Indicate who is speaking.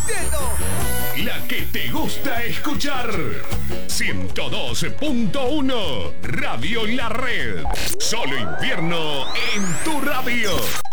Speaker 1: La que te gusta escuchar. 102.1 Radio La Red. Solo invierno en tu radio.